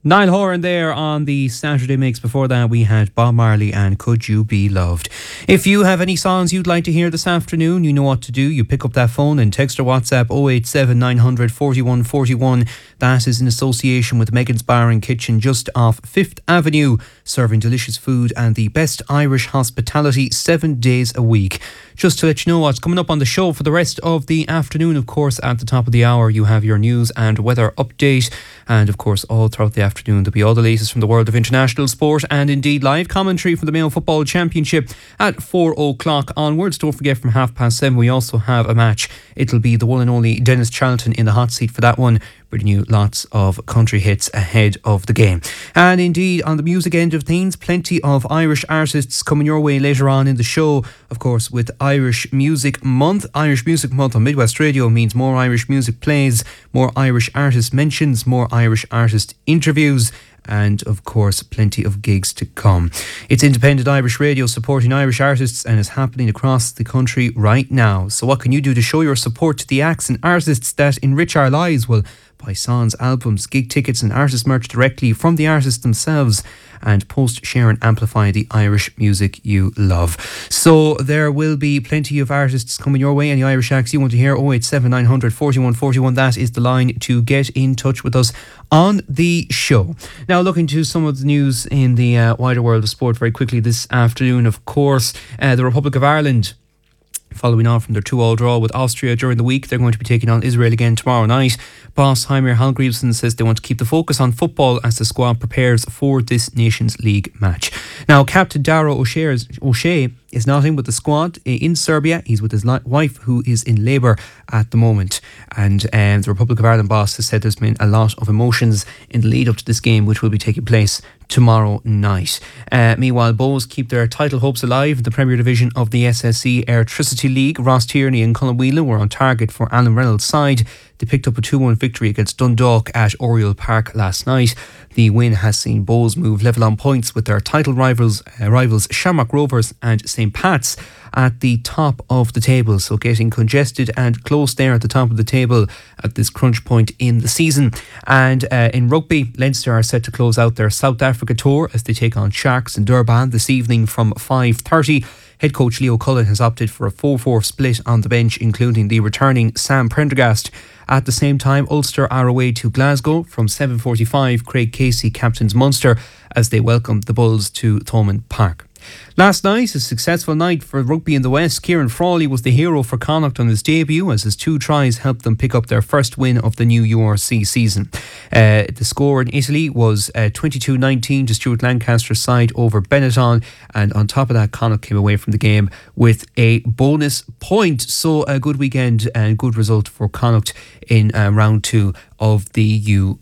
Niall Horan there on the Saturday Mix. Before that, we had Bob Marley and Could You Be Loved. If you have any songs you'd like to hear this afternoon, you know what to do. You pick up that phone and text or WhatsApp 087 900 41 41. That is in association with Megan's Bar and Kitchen just off 5th Avenue, serving delicious food and the best Irish hospitality 7 days a week. Just to let you know what's coming up on the show for the rest of the afternoon, of course, at the top of the hour, you have your news and weather update. And of course, all throughout the afternoon, there'll be all the latest from the world of international sport and indeed live commentary from the Mayo Football Championship at 4 o'clock onwards. Don't forget, from 7:30, we also have a match. It'll be the one and only Dennis Charlton in the hot seat for that one, bringing you lots of country hits ahead of the game. And indeed, on the music end of things, plenty of Irish artists coming your way later on in the show. Of course, with Irish Music Month. Irish Music Month on Midwest Radio means more Irish music plays, more Irish artist mentions, more Irish artist interviews, and of course plenty of gigs to come. It's independent Irish radio supporting Irish artists and is happening across the country right now. So what can you do to show your support to the acts and artists that enrich our lives? Well, buy songs, albums, gig tickets and artist merch directly from the artists themselves, and post, share and amplify the Irish music you love. So there will be plenty of artists coming your way. Any Irish acts you want to hear, 087 900 41 41. That is the line to get in touch with us on the show. Now, looking to some of the news in the wider world of sport very quickly this afternoon. Of course, the Republic of Ireland, following on from their 2-2 draw with Austria during the week, they're going to be taking on Israel again tomorrow night. Boss Heimir Hallgrímsson says they want to keep the focus on football as the squad prepares for this Nations League match. Now, Captain Dara O'Shea is not in with the squad in Serbia. He's with his wife, who is in labour at the moment. And the Republic of Ireland boss has said there's been a lot of emotions in the lead up to this game, which will be taking place tomorrow night. Meanwhile, Bohs keep their title hopes alive in the Premier Division of the SSE Airtricity League. Ross Tierney and Colin Whelan were on target for Alan Reynolds' side. They picked up a 2-1 victory against Dundalk at Oriel Park last night. The win has seen Bohs move level on points with their title rivals Shamrock Rovers and St. Pat's at the top of the table. So getting congested and close there at the top of the table at this crunch point in the season. And in rugby, Leinster are set to close out their South Africa tour as they take on Sharks in Durban this evening from 5:30. Head coach Leo Cullen has opted for a 4-4 split on the bench, including the returning Sam Prendergast. At the same time, Ulster are away to Glasgow from 7:45. Craig Casey captains Munster as they welcome the Bulls to Thomond Park. Last night, a successful night for rugby in the West. Kieran Frawley was the hero for Connacht on his debut, as his 2 tries helped them pick up their first win of the new URC season. The score in Italy was 22-19 to Stuart Lancaster's side over Benetton, and on top of that, Connacht came away from the game with a bonus point. So a good weekend and good result for Connacht in round 2 of the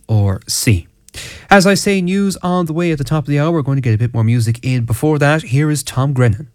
URC. As I say, news on the way at the top of the hour. We're going to get a bit more music in. Before that, here is Tom Grennan.